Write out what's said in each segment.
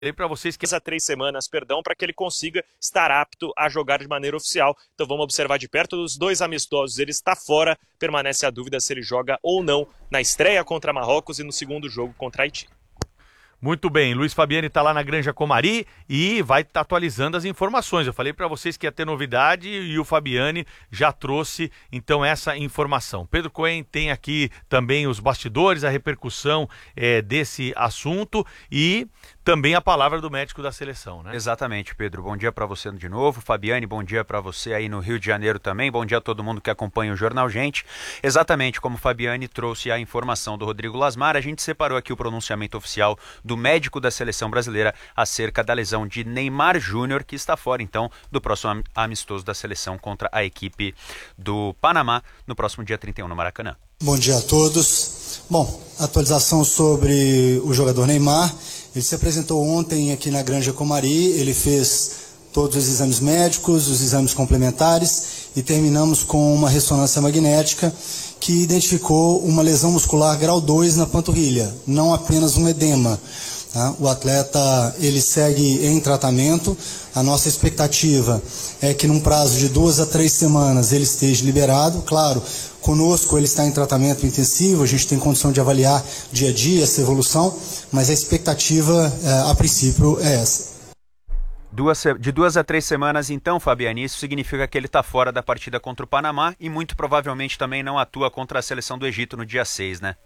para vocês que há 3 semanas, para que ele consiga estar apto a jogar de maneira oficial. Então vamos observar de perto os 2 amistosos. Ele está fora, permanece a dúvida se ele joga ou não na estreia contra Marrocos e no segundo jogo contra Haiti. Muito bem, Luiz Fabiani está lá na Granja Comari e vai estar atualizando as informações. Eu falei para vocês que ia ter novidade e o Fabiani já trouxe, então, essa informação. Pedro Cohen tem aqui também os bastidores, a repercussão desse assunto e também a palavra do médico da seleção, né? Exatamente, Pedro. Bom dia para você de novo. Fabiani, bom dia para você aí no Rio de Janeiro também. Bom dia a todo mundo que acompanha o Jornal Gente. Exatamente como o Fabiani trouxe a informação do Rodrigo Lasmar, a gente separou aqui o pronunciamento oficial do médico da seleção brasileira acerca da lesão de Neymar Júnior, que está fora, então, do próximo amistoso da seleção contra a equipe do Panamá no próximo dia 31 no Maracanã. Bom dia a todos. Bom, atualização sobre o jogador Neymar. Ele se apresentou ontem aqui na Granja Comari, ele fez todos os exames médicos, os exames complementares e terminamos com uma ressonância magnética que identificou uma lesão muscular grau 2 na panturrilha, não apenas um edema. Tá? O atleta ele segue em tratamento, a nossa expectativa é que num prazo de 2 a 3 semanas ele esteja liberado, claro. Conosco ele está em tratamento intensivo, a gente tem condição de avaliar dia a dia essa evolução, mas a expectativa, a princípio, é essa. De 2 a 3 semanas, então, Fabiani, isso significa que ele está fora da partida contra o Panamá e muito provavelmente também não atua contra a seleção do Egito no dia 6, né?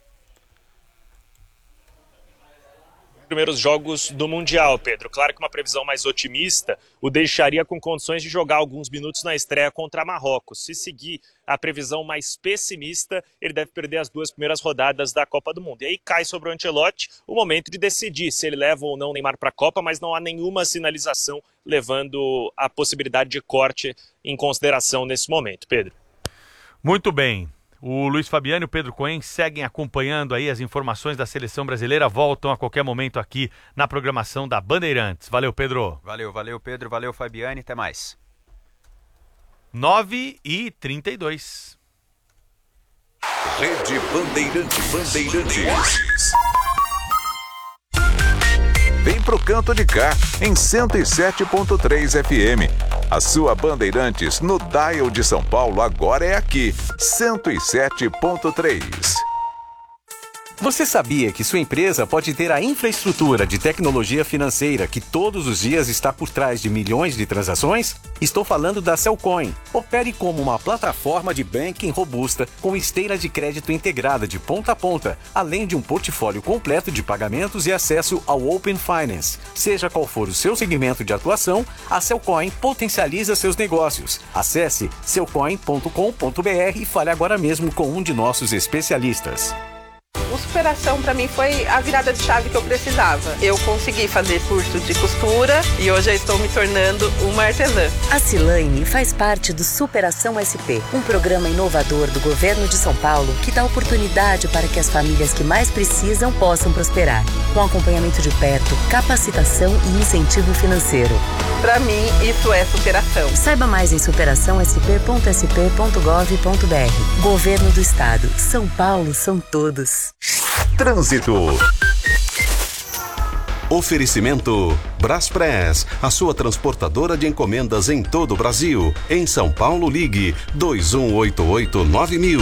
Primeiros jogos do Mundial, Pedro. Claro que uma previsão mais otimista o deixaria com condições de jogar alguns minutos na estreia contra Marrocos. Se seguir a previsão mais pessimista, ele deve perder as 2 primeiras rodadas da Copa do Mundo. E aí cai sobre o Ancelotti o momento de decidir se ele leva ou não o Neymar para a Copa, mas não há nenhuma sinalização levando a possibilidade de corte em consideração nesse momento, Pedro. Muito bem. O Luiz Fabiani e o Pedro Cohen seguem acompanhando aí as informações da seleção brasileira, voltam a qualquer momento aqui na programação da Bandeirantes. Valeu, Pedro. Valeu, Pedro. Valeu, Fabiani. Até mais. 9h32. Rede Bandeirantes. Vem pro canto de cá, em 107.3 FM. A sua Bandeirantes no dial de São Paulo agora é aqui, 107.3. Você sabia que sua empresa pode ter a infraestrutura de tecnologia financeira que todos os dias está por trás de milhões de transações? Estou falando da Cellcoin. Opere como uma plataforma de banking robusta com esteira de crédito integrada de ponta a ponta, além de um portfólio completo de pagamentos e acesso ao Open Finance. Seja qual for o seu segmento de atuação, a Cellcoin potencializa seus negócios. Acesse cellcoin.com.br e fale agora mesmo com um de nossos especialistas. O Superação para mim foi a virada de chave que eu precisava. Eu consegui fazer curso de costura e hoje eu estou me tornando uma artesã. A Cilaine faz parte do Superação SP, um programa inovador do governo de São Paulo que dá oportunidade para que as famílias que mais precisam possam prosperar, com acompanhamento de perto, capacitação e incentivo financeiro. Para mim, isso é superação. Saiba mais em superaçãosp.sp.gov.br. Governo do Estado. São Paulo são todos. Trânsito. Oferecimento Braspress, a sua transportadora de encomendas em todo o Brasil. Em São Paulo, ligue 2188-9000.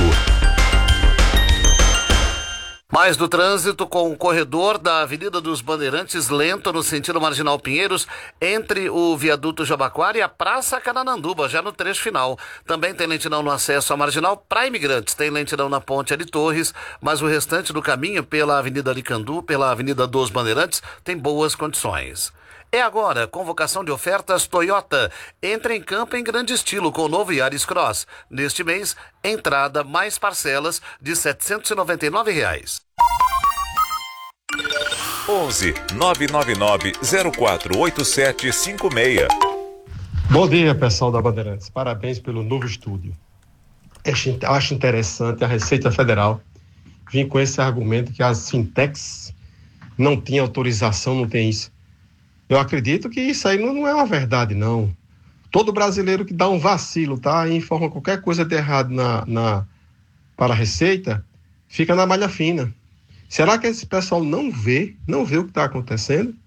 Mais do trânsito com o corredor da Avenida dos Bandeirantes lento no sentido Marginal Pinheiros, entre o viaduto Jabaquara e a Praça Canananduba, já no trecho final. Também tem lentidão no acesso à Marginal para imigrantes, tem lentidão na Ponte Ali Torres, mas o restante do caminho pela Avenida Aricandu, pela Avenida dos Bandeirantes, tem boas condições. É agora, convocação de ofertas Toyota. Entra em campo em grande estilo com o novo Yaris Cross. Neste mês, entrada mais parcelas de R$ 799. 11 999 048756. Bom dia, pessoal da Bandeirantes. Parabéns pelo novo estúdio. Acho interessante a Receita Federal vir com esse argumento que as fintechs não tinham autorização, não tem isso. Eu acredito que isso aí não é uma verdade, não. Todo brasileiro que dá um vacilo, tá? E informa qualquer coisa de errado para a Receita, fica na malha fina. Será que esse pessoal não vê o que está acontecendo?